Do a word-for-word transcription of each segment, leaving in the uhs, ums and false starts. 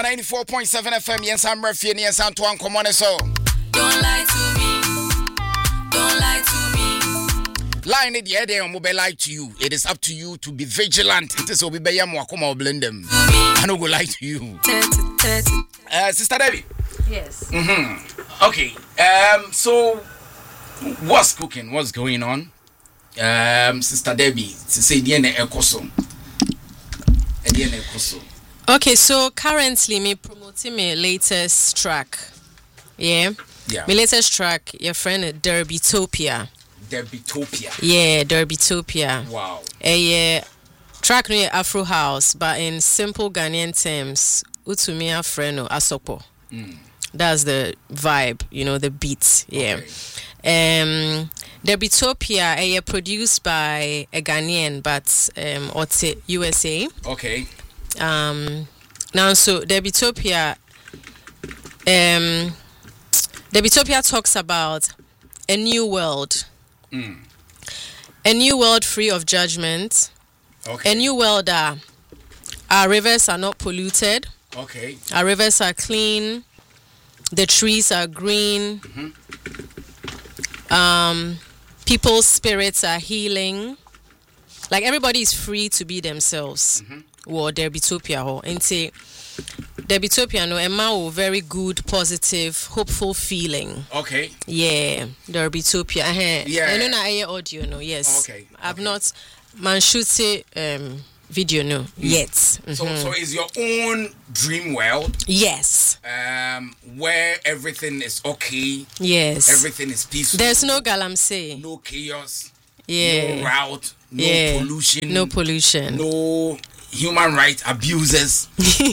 ninety-four point seven F M, yes, I'm Murphy, and yes, Antoine, come on, so. Don't lie to me. Don't lie to me. Lying it, yeah, they will lie to you. It is up to you to be vigilant. It is Obi Bayam Wakoma blend them. I don't go lie to you. Uh, Sister Debbie. Yes. Mm-hmm. Okay. Um. So, what's cooking? What's going on? Um, Sister Debbie, to say the end of Ekoso. The end of Ekoso. Okay, so currently me promoting my latest track. Yeah. Yeah. My latest track, your friend Derbytopia. Derbytopia. Yeah, Derbytopia. Wow. A yeah, track no Afro House, but in simple Ghanaian terms, utumia freno asopo. Mm. That's the vibe, you know, the beat. Yeah. Okay. Um, Derbytopia, a yeah, produced by a Ghanaian, but um, Ote U S A. Okay. Um, now so Derbytopia, um, Derbytopia talks about a new world. Mm. A new world free of judgment. Okay. A new world that our rivers are not polluted. Okay. Our rivers are clean. The trees are green. Mm-hmm. Um, people's spirits are healing. Like everybody is free to be themselves. Mm-hmm. Or Derbytopia ho. Enti Derbytopia no Emma very good, positive, hopeful feeling. Okay. Yeah, Derbytopia. Uh-huh. Yeah. I know na aye audio no. Yes. Okay. I've okay. not man shoot say um video no mm. yet. Mm-hmm. So so is your own dream world? Yes. Um where everything is okay. Yes. Everything is peaceful. There's no galamsey. No chaos. Yeah. No route. No yeah. pollution. No pollution. No human rights abuses.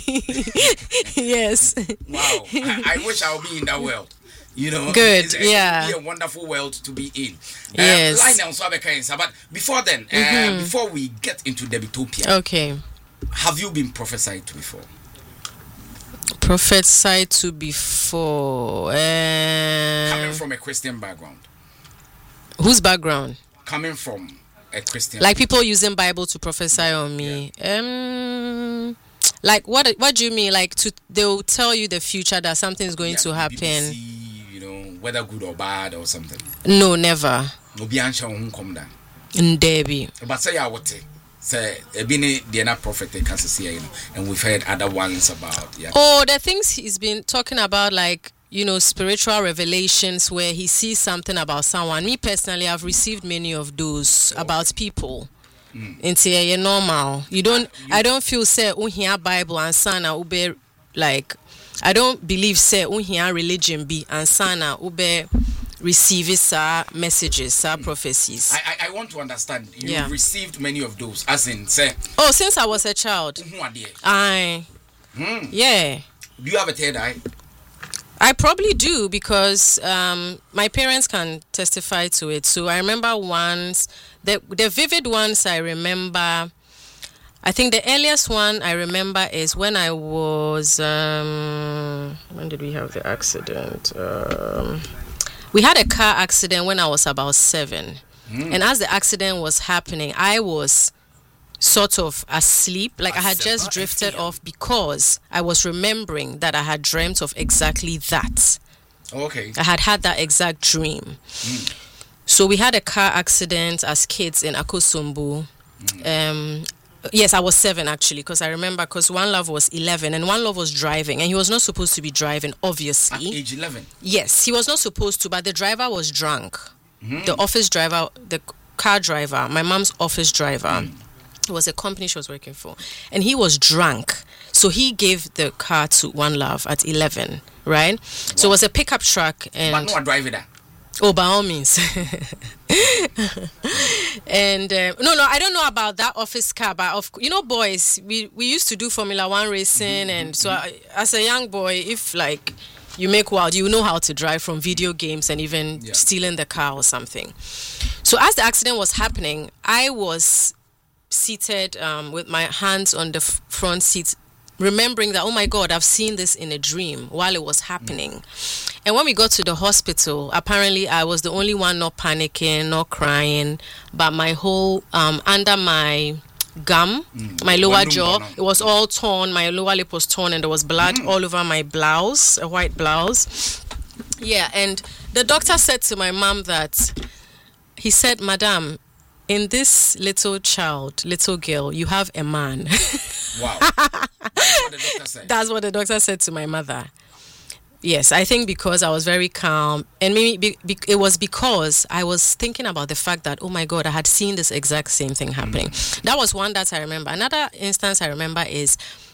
Yes. Wow. I, I wish I would be in that world. You know, good. It's, it's yeah. It would be a wonderful world to be in. Yes. Uh, but before then, mm-hmm. uh, before we get into Derbytopia, okay. Have you been prophesied to before? Prophesied to before. Uh, Coming from a Christian background. Whose background? Coming from a Christian. Like people using Bible to prophesy on me. Yeah. Um, like what? What do you mean? Like to they'll tell you the future that something's going yeah, to happen. B B C, you know, whether good or bad or something. No, never. No, be answer won't come down. Debbie. But say I what say been the na prophetic can see you know, and we've heard other ones about yeah. Oh, the things he's been talking about, like. You know, spiritual revelations where he sees something about someone. Me personally, I've received many of those oh. about people. Mm. Into a normal. You don't. Uh, you, I don't feel say unhia Bible and sana ube like. I don't believe say unhia religion be and sana ube receive sa messages, sa mm. prophecies. I, I I want to understand. You yeah. received many of those, as in say. Oh, since I was a child. I. Mm. Yeah. Do you have a third eye? I probably do because um, my parents can testify to it. So I remember once, the the vivid ones I remember, I think the earliest one I remember is when I was, um, when did we have the accident? Um, we had a car accident when I was about seven. Mm. And as the accident was happening, I was sort of asleep, like I had just drifted off because I was remembering that I had dreamt of exactly that. Okay. I had had that exact dream. Mm. So we had a car accident as kids in Akosombo. Mm. Um, yes, I was seven actually, because I remember because One Love was eleven and One Love was driving, and he was not supposed to be driving, obviously. At age eleven? Yes, he was not supposed to, but the driver was drunk. Mm. The office driver, the car driver, my mom's office driver. Mm. It was a company she was working for, and he was drunk, so he gave the car to One Love at eleven, right? Wow. So it was a pickup truck, and but no one drive it. Oh, by all means. And uh, no, no, I don't know about that office car, but of you know, boys, we we used to do Formula One racing, mm-hmm. and so I, as a young boy, if like you make wild, you know how to drive from video games and even yeah. stealing the car or something. So as the accident was happening, I was seated um, with my hands on the f- front seat, remembering that, oh my God, I've seen this in a dream while it was happening. Mm. And when we got to the hospital, apparently I was the only one not panicking, not crying, but my whole, um, under my gum, Mm. my lower One jaw. number, no. It was all torn. My lower lip was torn, and there was blood Mm. all over my blouse, a white blouse. Yeah, and the doctor said to my mom that he said, "Madam, in this little child, little girl, you have a man." Wow. That's what the doctor said. That's what the doctor said to my mother. Yes, I think because I was very calm, and maybe be, be, it was because I was thinking about the fact that, oh my God, I had seen this exact same thing happening. Mm. That was one that I remember. Another instance I remember is,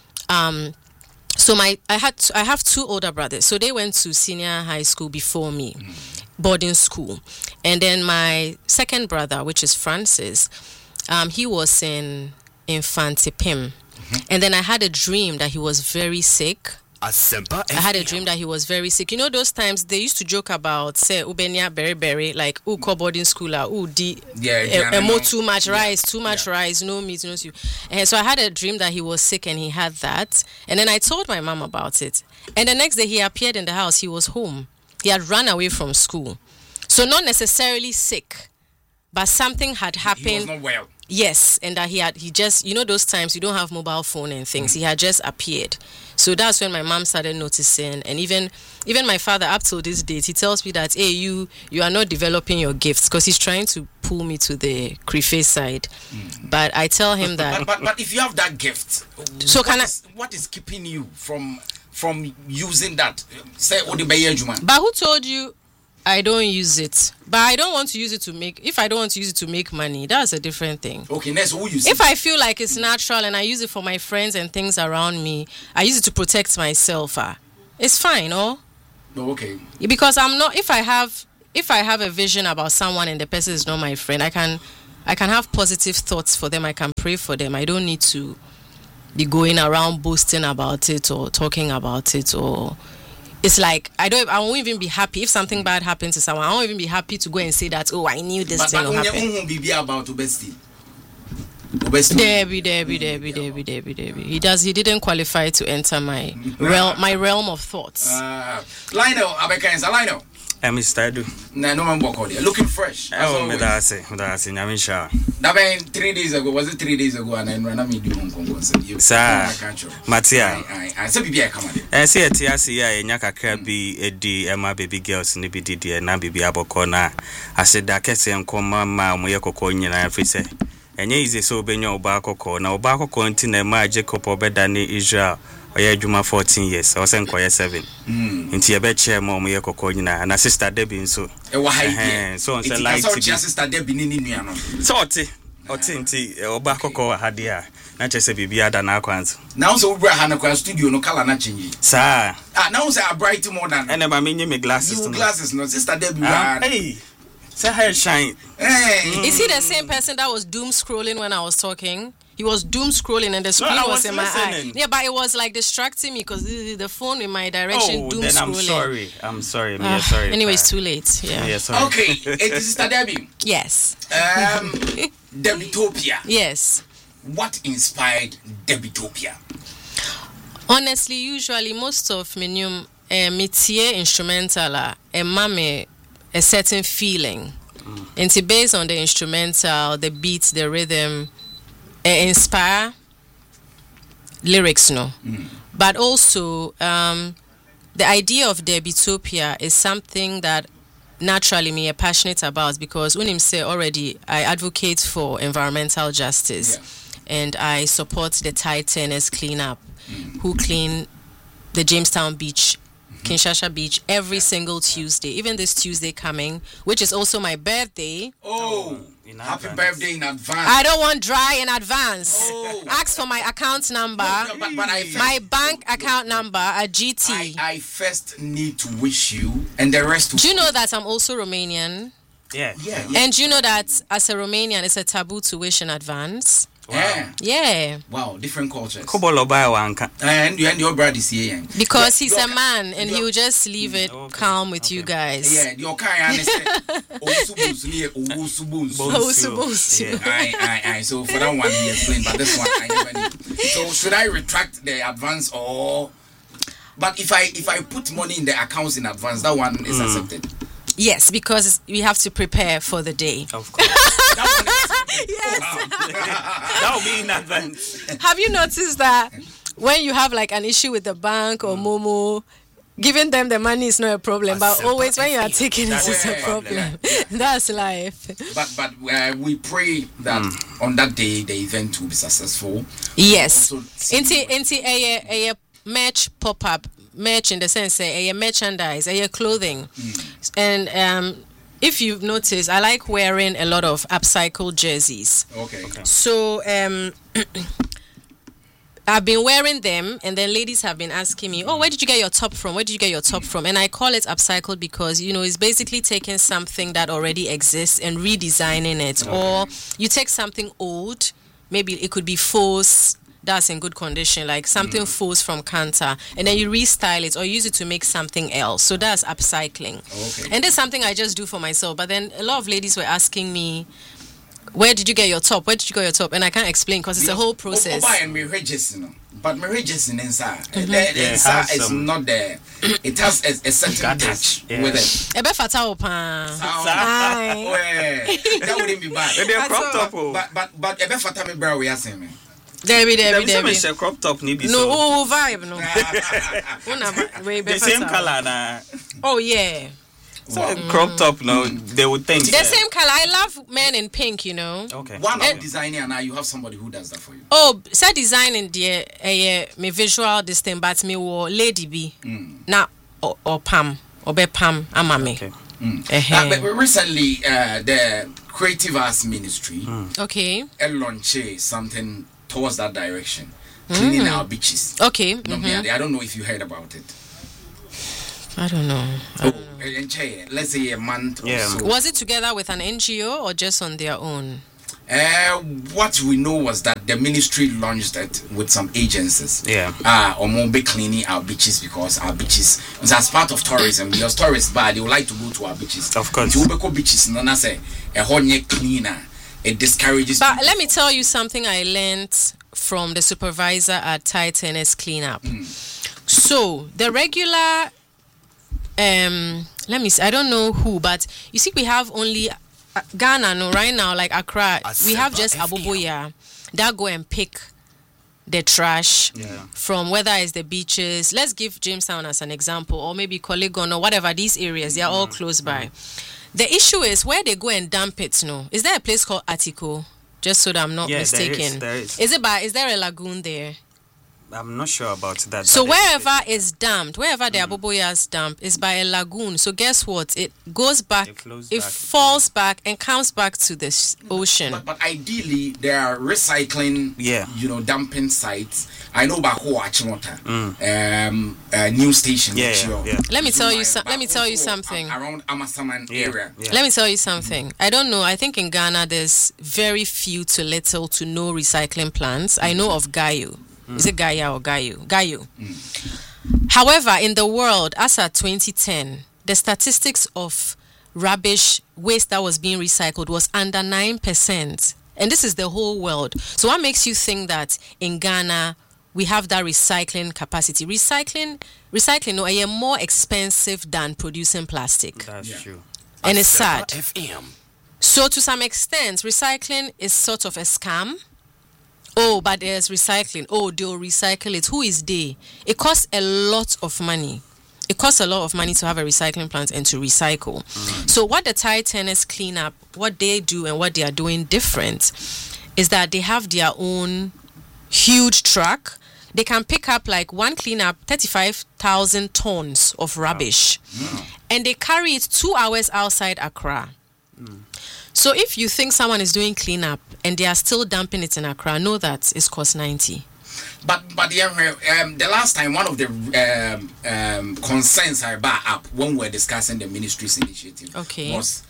um, so my I had I have two older brothers, so they went to senior high school before me, mm. boarding school, and then my second brother, which is Francis, um, he was in Infantipim, mm-hmm. and then I had a dream that he was very sick. I had a dream that he was very sick. You know, those times they used to joke about, say, Ubenya berry berry, like, ooh, co boarding school, ooh, di, yeah, a, a more too much yeah. rice, too much yeah. rice, no meat, no stew. And so I had a dream that he was sick and he had that. And then I told my mom about it. And the next day he appeared in the house. He was home. He had run away from school. So not necessarily sick, but something had happened. He was not well. Yes, and that he had, he just, you know, those times you don't have mobile phone and things. Mm. He had just appeared. So that's when my mom started noticing, and even even my father, up till this date, he tells me that, hey, you you are not developing your gifts, because he's trying to pull me to the Krife side. Mm. But I tell him but, that. But, but, but if you have that gift, so what can is, I, what is keeping you from from using that? Say, but who told you I don't use it? But I don't want to use it to make, if I don't want to use it to make money, that's a different thing. Okay, next, who use it? If I feel like it's natural and I use it for my friends and things around me, I use it to protect myself. Uh, it's fine, oh? Oh, okay. Because I'm not, if I have, if I have a vision about someone and the person is not my friend, I can, I can have positive thoughts for them. I can pray for them. I don't need to be going around boasting about it or talking about it, or it's like I don't. I won't even be happy if something bad happens to someone. I won't even be happy to go and say that. Oh, I knew this but, thing but will happen. But be about obesity. Obesity. Debbie, Debbie, Debbie, Debbie, Debbie, Debbie. He does. He didn't qualify to enter my realm, my realm of thoughts. Uh, Lionel, Abeka is a Lionel. I'm Mister Edu. No, no man walk out there. Looking fresh. Oh, me that's it. That's it. I'm sure. That been three days ago. Was it three days ago? And then ran me do Hong Kong. Sir, Matia. I I said, "Baby, I come on." I see a T S C. I nyaka krabi edi Emma baby girls ni bidi di na bibi abokona. I said that kese nkoma ma mo yekoko nyina afri say. Enye ize so benyo oba akoko na oba akoko nti na ma Jacob obeda ni Israel. Oya Juma fourteen years. I was in Koya seven. Mm. Inti ebe chair mo mo yekoko nyina na sister Debbie nso. E wa high. So on say like to sister Debbie ni ni nua no. So oti oti nti oba akoko ha dia. Na chese bibia da na akwanzo. Now so obra ha na kwa studio no kala na change. Sir. Ah now say a bright more than. Ene ba me nye me glasses. You glasses no sister Debbie. Um, hey. Say hair shine. Hey. Mm. Is he the same person that was doom scrolling when I was talking? He was doom scrolling and the screen no, was, was in listening. my eye. Yeah, but it was like distracting me because the phone in my direction. Oh, doom then I'm scrolling. sorry. I'm sorry. Uh, yeah, sorry. Anyway, it's too late. Yeah. Yeah, sorry. Okay, it is Sister Debbie. Yes. Um, Debbitopia. Yes. What inspired Debbitopia? Honestly, usually most of me new uh, métier instrumental a mame a certain feeling. Mm. And it's based on the instrumental, the beats, the rhythm, uh, inspire lyrics, no. Mm. But also, um, the idea of Debbitopia is something that naturally me are passionate about, because when him say already, I advocate for environmental justice, yeah. and I support the Titaners cleanup, mm. who clean the Jamestown Beach, Kinshasa Beach every single Tuesday, even this Tuesday coming, which is also my birthday. Oh, in happy advance. Birthday in advance. I don't want dry in advance. Oh. Ask for my account number, no, no, but, but I first, my bank account number at G T. I, I first need to wish you, and the rest. Do you know that I'm also Romanian? Yeah. yeah, yeah. And you know that as a Romanian, it's a taboo to wish in advance. Wow. Yeah. Yeah. Wow, different cultures. And you and your brother is here. Because yeah, he's a man and he'll just leave it okay. calm with okay. you guys. Yeah, your kind understand. Aye, aye, aye. So for that one he explained, but this one I never knew. So should I retract the advance or? But if I if I put money in the accounts in advance, that one is mm. accepted. Yes, because we have to prepare for the day. Of course. that one is, Yes. That will be in advance. Have you noticed that when you have like an issue with the bank or Momo, giving them the money is not a problem, but always when you are taking it, it's a problem. That's life. But but uh, we pray that mm. on that day the event will be successful. Yes. Inti inti a a merch pop up merch in the sense a merchandise a clothing, mm. and um. If you've noticed, I like wearing a lot of upcycled jerseys. Okay. okay. So um, I've been wearing them, and then ladies have been asking me, "Oh, where did you get your top from? Where did you get your top from?" And I call it upcycled because you know it's basically taking something that already exists and redesigning it. Okay. Or you take something old, maybe it could be faux. That's in good condition, like something mm. faux from Kanta, and then you restyle it or use it to make something else. So that's upcycling. Okay. And that's something I just do for myself. But then a lot of ladies were asking me, where did you get your top? Where did you get your top? And I can't explain because it's a whole process. Oh, and marriages, you know. But marriages in inside, mm-hmm. the, the yeah, inside is some... not there. It has a, a certain touch yeah. with it. Ebe fatao pa. That wouldn't be bad. Maybe a crop top. But but but ebe fatao me bra we are saying me. Debbie, Debbie, Debbie. Debbie. crop top ni be no, so. Oh, vibe no. The same color na. Oh yeah. So wow. crop top no, they would think. The yeah. same color. I love men in pink, you know. Okay. One of designing and now you have somebody who does that for you. Oh, say designing the eh me visual this thing, but me wo lady B. Mm. Na or, or Pam or be Pam amame. Okay. Mm. Uh, but recently, uh, the Creative Arts Ministry mm. okay launched something towards that direction, mm. cleaning our beaches. Okay, mm-hmm. I don't know if you heard about it. I don't know. I don't oh, know. Let's say a month yeah. or so. Was it together with an N G O or just on their own? Uh, what we know was that the ministry launched it with some agencies. Yeah. Ah, uh, or more be cleaning our beaches because our beaches was as part of tourism. Because tourists, but they would like to go to our beaches. Of course. To go beaches, no, na say a whole cleaner. It discourages. But people. Let me tell you something I learned from the supervisor at Thai Tennis Cleanup. Mm. So the regular, um, let me see. I don't know who, but you see, we have only. Uh, Ghana, no, right now, like Accra, we have just Aboboya that go and pick the trash yeah. from whether it's the beaches. Let's give Jamestown as an example, or maybe Colegon or whatever. These areas, they are all close by. The issue is where they go and dump it. No, is there a place called Atiko? Just so that I'm not yeah, mistaken. There is, there is. Is it by? Is there a lagoon there? I'm not sure about that. So wherever it's dumped, wherever the mm. Aboboyas dump is by a lagoon. So guess what? It goes back, it, it back falls back and comes back to the ocean. But, but ideally, there are recycling, yeah. you know, dumping sites. I know about Hoachimota, mm. um, uh, new station. Yeah, yeah, yeah. Let me tell you. So, let me tell you something. Around Amasaman yeah, area. Yeah. Let me tell you something. I don't know. I think in Ghana there's very few to little to no recycling plants. I know of Gayo. Mm. Is it Gaia or Gayo? Gayo. Mm. However, in the world, as at twenty ten, the statistics of rubbish waste that was being recycled was under nine percent. And this is the whole world. So what makes you think that in Ghana we have that recycling capacity? Recycling, recycling, no, are more expensive than producing plastic. That's yeah. true. And it's sad. F M. So to some extent, recycling is sort of a scam. Oh, but there's recycling. Oh, they'll recycle it. Who is they? It costs a lot of money. It costs a lot of money to have a recycling plant and to recycle. Mm. So what the Thai Tennis Cleanup, what they do and what they are doing different is that they have their own huge truck. They can pick up like one cleanup, thirty-five thousand tons of rubbish. Wow. Wow. And they carry it two hours outside Accra. Mm. So if you think someone is doing cleanup and they are still dumping it in Accra, know that it's cost ninety. But but yeah, um, the last time one of the um, um, concerns I brought up when we were discussing the ministry's initiative okay. was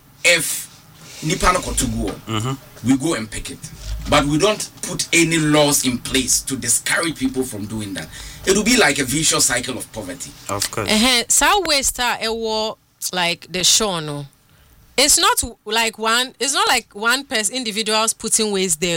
if Nipano Kotugo, mm-hmm. we go and pick it, but we don't put any laws in place to discourage people from doing that. It will be like a vicious cycle of poverty. Of course. Uh-huh. Southwest, uh, it was like the show, no. It's not like one. It's not like one person, individuals putting waste there.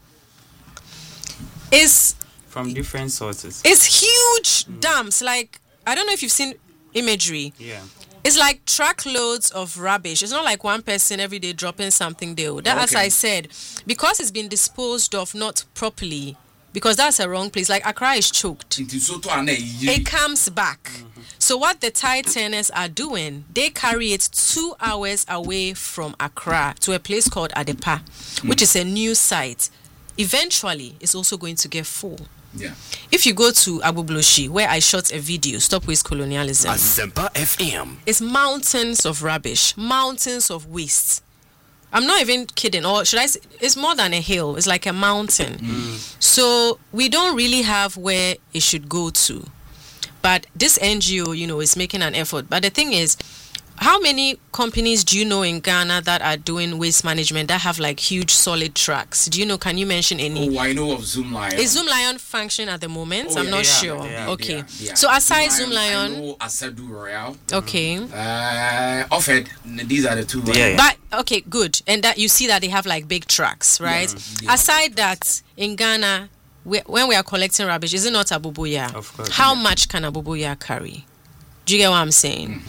It's from different sources. It's huge mm. dumps. Like I don't know if you've seen imagery. Yeah. It's like truckloads of rubbish. It's not like one person every day dropping something there. That, as Okay. I said, because it's been disposed of not properly, because that's a wrong place. Like Accra is choked. Nti so to ana yi. It comes back. So what the tide turners are doing, they carry it two hours away from Accra to a place called Adepa, which is a new site. Eventually, it's also going to get full. Yeah. If you go to Agbobloshi, where I shot a video, Stop Waste Colonialism, Asempa F M. it's mountains of rubbish, mountains of waste. I'm not even kidding. Or should I say, it's more than a hill. It's like a mountain. So we don't really have where it should go to. But this N G O, you know, is making an effort. But the thing is, how many companies do you know in Ghana that are doing waste management that have like huge solid trucks? Do you know? Can you mention any? Oh, I know of Zoom Lion. Is Zoom Lion functioning at the moment? Oh, I'm yeah, not yeah, sure. yeah, okay. Yeah, yeah. So aside Zoom I Lion, know Asadu Royale. okay. Uh, Offered. These are the two. Yeah, yeah. But okay, good. And that you see that they have like big trucks, right? Yeah. Aside that, in Ghana, we, when we are collecting rubbish, is it not Abubuya? Of course. How much can Abubuya carry? Do you get what I'm saying?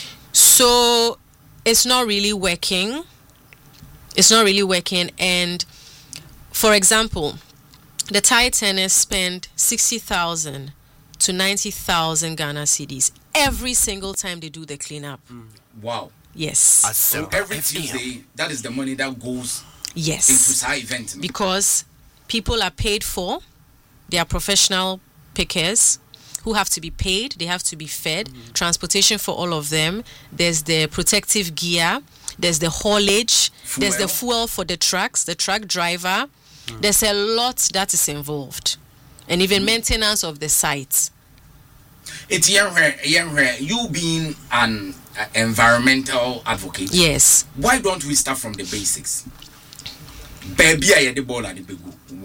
So it's not really working. It's not really working. And for example, the tide turners spend sixty thousand to ninety thousand Ghana cedis every single time they do the cleanup. Wow. Yes. So Asempa every F M. Tuesday, that is the money that goes into Yes. side event. no? Because people are paid for. They are professional pickers who have to be paid. They have to be fed. Transportation for all of them. There's the protective gear. There's the haulage. There's the fuel for the trucks, the truck driver. There's a lot that is involved. And even maintenance of the site. It's young, young, you being an uh, environmental advocate. Yes. Why don't we start from the basics? Baby, I had the ball at the big.